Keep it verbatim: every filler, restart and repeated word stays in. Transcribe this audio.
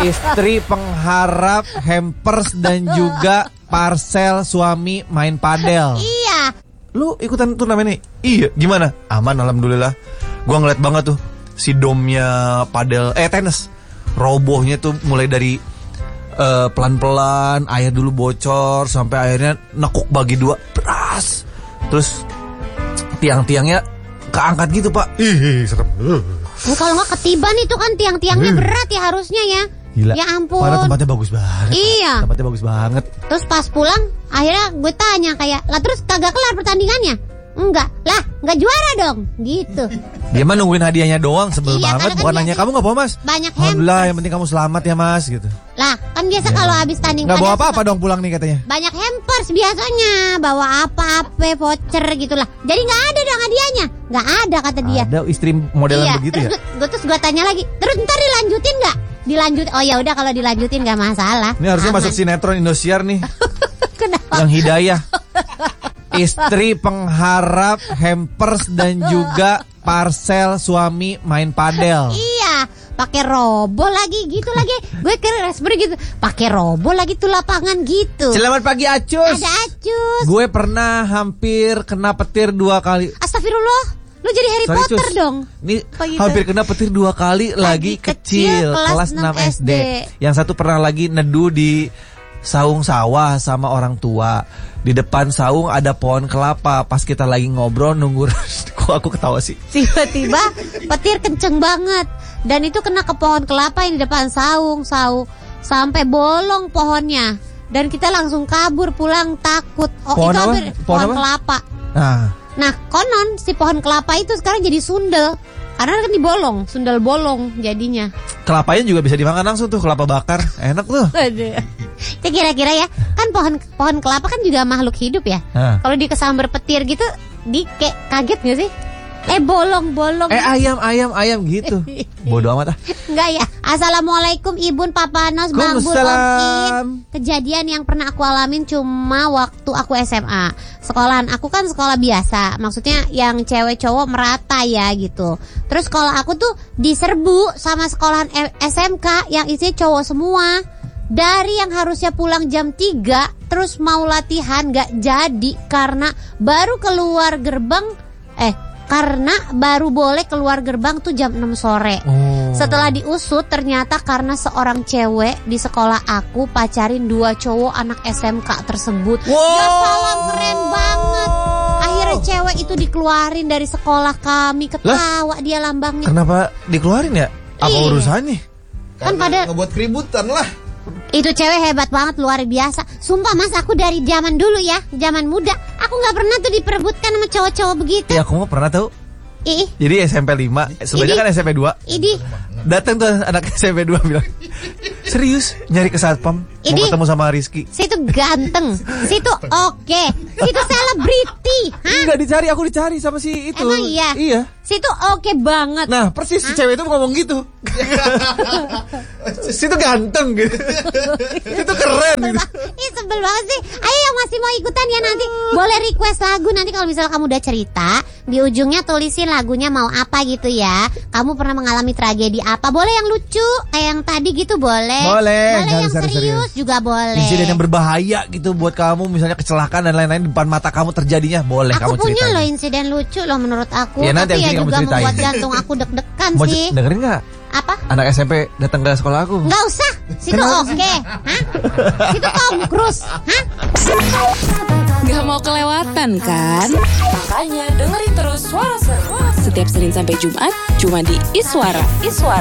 Istri pengharap hampers dan juga parcel suami main padel. Iya. Lu ikutan turnamen nih? Iya. Gimana? Aman alhamdulillah. Gua ngeliat banget tuh si domnya padel, eh tenis. Robohnya tuh mulai dari uh, pelan-pelan, air dulu bocor sampai akhirnya nekuk bagi dua, beras. Terus tiang-tiangnya keangkat gitu Pak. Ih serem. Oh, kalau nggak ketiban itu kan tiang-tiangnya berat ya harusnya ya. Gila. Ya ampun. Padahal tempatnya bagus banget. Iya. Tempatnya bagus banget. Terus pas pulang akhirnya gue tanya kayak, lah terus kagak kelar pertandingannya? Enggak. Lah nggak juara dong. Gitu. Dia mah nungguin hadiahnya doang, sebel Iya, banget. kan Bukan biasa nanya kamu nggak bawa mas? banyak Alhamdulillah hampers. yang penting kamu selamat ya mas gitu. Lah kan biasa kalau habis tanding Nggak bawa padel apa-apa suka dong pulang nih katanya. banyak hampers biasanya. Bawa apa-apa, voucher gitulah. Jadi nggak ada dong hadiahnya. Nggak ada kata dia. Ada istri modelan Iya. begitu ya. Terus gue terus gue tanya lagi, terus ntar dilanjutin nggak? Dilanjut. Oh ya udah kalau dilanjutin nggak masalah. Ini harusnya Aman. masuk sinetron Indosiar nih. Kenapa? Yang hidayah. Istri pengharap hampers dan juga parcel suami main padel. Iya, pakai robo lagi gitu lagi. Gue kira Raspberry gitu. Pakai robo lagi tuh lapangan gitu. Selamat pagi Acus. Ada Acus. Gue pernah hampir kena petir dua kali. Astagfirullah. Lu jadi Harry Sorry, Potter Cus. dong. Ini Apa gitu? hampir kena petir dua kali lagi, Lagi kecil, kecil, kelas kelas enam enam S D. S D. Yang satu pernah lagi neduh di saung sawah sama orang tua. Di depan saung ada pohon kelapa. Pas kita lagi ngobrol nunggu kok aku ketawa sih. Tiba-tiba petir kenceng banget. Dan itu kena ke pohon kelapa yang di depan saung, saung sampai bolong pohonnya. Dan kita langsung kabur pulang takut. Oh, Pohon itu apa? hampir Pohon pohon apa? kelapa. Nah, Nah, konon si pohon kelapa itu sekarang jadi sundel. Karena kan dibolong, sundel bolong jadinya. kelapanya juga bisa dimakan langsung tuh, kelapa bakar. Enak tuh. Itu kira-kira ya, kan pohon pohon kelapa kan juga makhluk hidup ya. Nah. Kalau dikesambar petir gitu, di kayak kaget gak sih? Eh bolong-bolong. Eh ayam, ayam, ayam gitu. Bodoh amat ah. Enggak ya. Assalamualaikum Ibun, Papa Nos, Bang Bul, Om Waalaikumsalam. In. Kejadian yang pernah aku alamin cuma waktu aku S M A. Sekolahan aku kan sekolah biasa. Maksudnya yang cewek cowok merata ya gitu. Terus kalau aku tuh diserbu sama sekolahan S M K yang isinya cowok semua. Dari yang harusnya pulang jam tiga terus mau latihan gak jadi karena baru keluar gerbang eh karena baru boleh keluar gerbang tuh jam enam sore. Oh. Setelah diusut ternyata karena seorang cewek di sekolah aku pacarin dua cowok anak S M K tersebut. Wow. Ya salah, keren banget. Akhirnya cewek itu dikeluarin dari sekolah kami. Ketawa lah, dia lambangnya. Kenapa dikeluarin ya? Apa Iya. urusannya? Kan pada ngebuat keributan lah. itu cewek hebat banget, luar biasa. Sumpah mas, aku dari zaman dulu ya, zaman muda, aku gak pernah tuh diperebutkan sama cowok-cowok begitu. Ya aku mah pernah tahu. Ih, Jadi S M P lima, sebenarnya Ini- kan S M P dua. ini Datang tuh anak S M P dua bilang, serius nyari ke satpam, mau Ini- ketemu sama Rizky. situ ganteng, situ oke, situ selebriti, hah? Enggak dicari, aku dicari sama si itu. Emang iya? Iya. Situ oke banget. Nah persis si cewek itu ngomong gitu. Situ ganteng gitu. Itu keren gitu. Ih sebel banget sih. Ayo yang masih mau ikutan ya nanti boleh request lagu. Nanti kalau misalnya kamu udah cerita, di ujungnya tulisin lagunya mau apa gitu ya. Kamu pernah mengalami tragedi apa? Boleh yang lucu kayak yang tadi gitu boleh. Boleh, Boleh jangan yang serius, serius-serius. juga boleh. Insiden yang berbahaya gitu buat kamu, misalnya kecelakaan dan lain-lain di depan mata kamu terjadinya, boleh Aku kamu punya ceritain. loh insiden lucu loh menurut aku. Ya, nanti Tapi ya abis ini kamu juga ceritain. membuat jantung aku deg-degan Mau sih. c- dengerin nggak? Apa? Anak S M P datang ke sekolah aku. Nggak usah. Situ oke. Hah? Situ Tom Cruise. Hah? Gak mau kelewatan kan? Makanya dengerin terus Suara Seru Setiap Senin sampai Jumat cuma di Iswara. Iswara.